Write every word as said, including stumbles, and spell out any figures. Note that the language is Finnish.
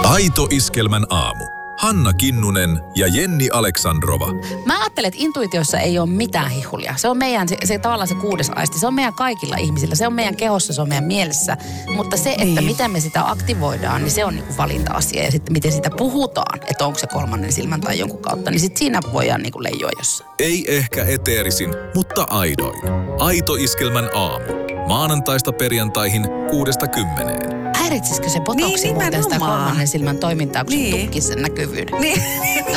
Aito Iskelmän aamu. Hanna Kinnunen ja Jenni Aleksandrova. Mä ajattelen, että intuitiossa ei ole mitään hihulia. Se on meidän, se, se tavallaan se kuudes aisti. Se on meidän kaikilla ihmisillä. Se on meidän kehossa, se on meidän mielessä. Mutta se, että niin. miten me sitä aktivoidaan, niin se on niinku valinta-asia. Ja sitten miten sitä puhutaan, että onko se kolmannen silmän tai jonkun kautta, niin sitten siinä voidaan niinku leijoa jossain. Ei ehkä eteerisin, mutta aidoin. Aito Iskelmän aamu. Maanantaista perjantaihin kuudesta kymmeneen. Häiritsisikö se botoksi Niin, muuten sitä nimenomaan. kolmannen silmän toimintaa, kun Niin. se tukkisi sen näkyvyyden? Niin.